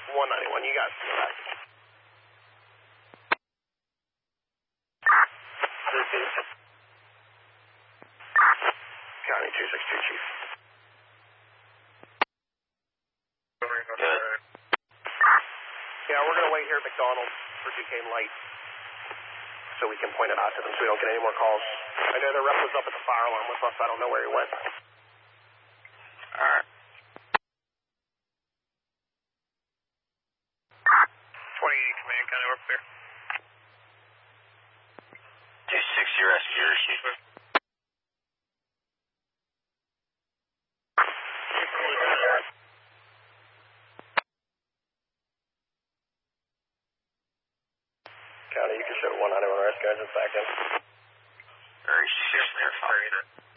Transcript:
191, you got it. This is County 262, Chief. Good. Yeah, we're going to wait here at McDonald's for Duquesne Light so we can point it out to them so we don't get any more calls. I know their rep was up at the fire alarm with us. I don't know where he went. All right. 2080 Command, County, we're clear. 260 rescue, Chief. County, you can show 191 rescue engines back in. Very 6 there, 5.